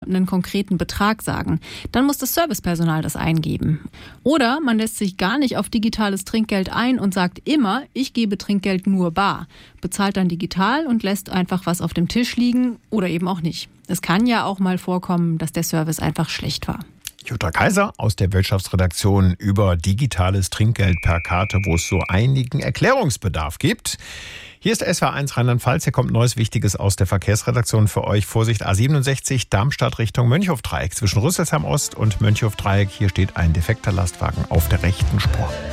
einen konkreten Betrag sagen. Dann muss das Servicepersonal das eingeben. Oder man lässt sich gar nicht auf digitales Trinkgeld ein und sagt immer, ich gebe Trinkgeld nur bar. Bezahlt dann digital und lässt einfach was auf dem Tisch liegen oder eben auch nicht. Es kann ja auch mal vorkommen, dass der Service einfach schlecht war. Jutta Kaiser aus der Wirtschaftsredaktion über digitales Trinkgeld per Karte, wo es so einigen Erklärungsbedarf gibt. Hier ist SWR1 Rheinland-Pfalz. Hier kommt Neues Wichtiges aus der Verkehrsredaktion für euch. Vorsicht, A67 Darmstadt Richtung Mönchhofdreieck. Zwischen Rüsselsheim Ost und Mönchhofdreieck. Hier steht ein defekter Lastwagen auf der rechten Spur.